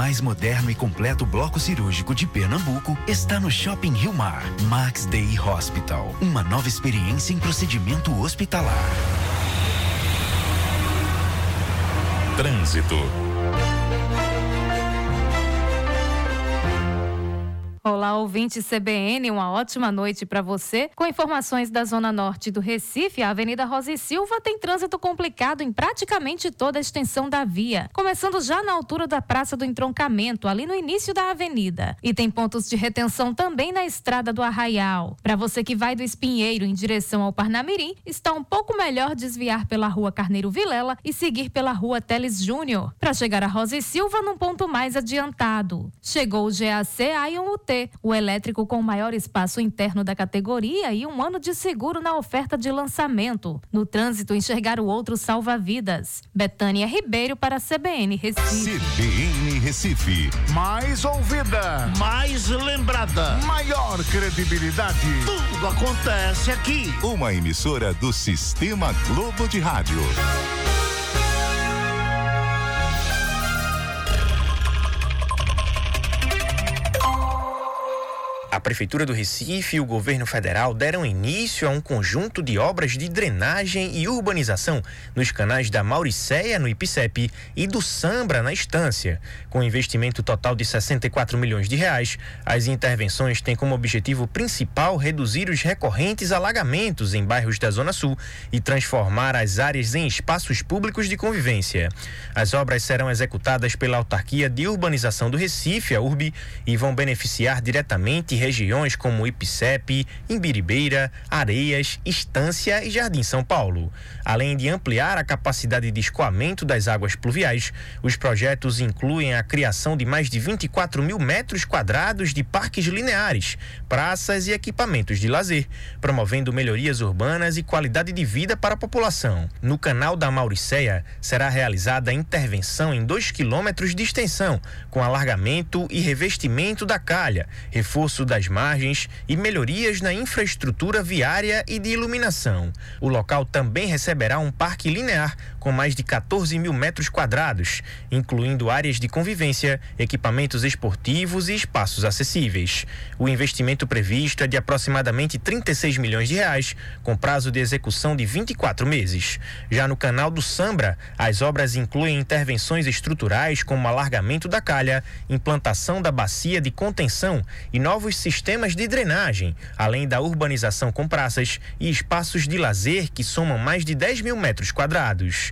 mais moderno e completo bloco cirúrgico de Pernambuco está no Shopping Rio Mar. Max Day Hospital, uma nova experiência em procedimento hospitalar. Trânsito. Olá, ouvinte CBN, uma ótima noite para você. Com informações da Zona Norte do Recife, a Avenida Rosa e Silva tem trânsito complicado em praticamente toda a extensão da via, começando já na altura da Praça do Entroncamento, ali no início da avenida. E tem pontos de retenção também na Estrada do Arraial. Para você que vai do Espinheiro em direção ao Parnamirim, está um pouco melhor desviar pela Rua Carneiro Vilela e seguir pela Rua Teles Júnior, para chegar a Rosa e Silva num ponto mais adiantado. Chegou o GAC Ion UT, o elétrico com o maior espaço interno da categoria e 1 ano de seguro na oferta de lançamento. No trânsito, enxergar o outro salva-vidas. Betânia Ribeiro para a CBN Recife. CBN Recife. Mais ouvida. Mais lembrada. Maior credibilidade. Tudo acontece aqui. Uma emissora do Sistema Globo de Rádio. A Prefeitura do Recife e o governo federal deram início a um conjunto de obras de drenagem e urbanização nos canais da Mauricéia, no Ipicep, e do Sambra, na Estância. Com investimento total de R$64 milhões, as intervenções têm como objetivo principal reduzir os recorrentes alagamentos em bairros da Zona Sul e transformar as áreas em espaços públicos de convivência. As obras serão executadas pela Autarquia de Urbanização do Recife, a URB, e vão beneficiar diretamente regiões como Ipicep, Imbiribeira, Areias, Estância e Jardim São Paulo. Além de ampliar a capacidade de escoamento das águas pluviais, os projetos incluem a criação de mais de 24 mil metros quadrados de parques lineares, praças e equipamentos de lazer, promovendo melhorias urbanas e qualidade de vida para a população. No canal da Mauricéia, será realizada a intervenção em 2 quilômetros de extensão, com alargamento e revestimento da calha, reforço das margens e melhorias na infraestrutura viária e de iluminação. O local também receberá um parque linear com mais de 14 mil metros quadrados, incluindo áreas de convivência, equipamentos esportivos e espaços acessíveis. O investimento previsto é de aproximadamente R$36 milhões, com prazo de execução de 24 meses. Já no canal do Sambra, as obras incluem intervenções estruturais como alargamento da calha, implantação da bacia de contenção e novos sistemas de drenagem, além da urbanização com praças e espaços de lazer que somam mais de 10 mil metros quadrados.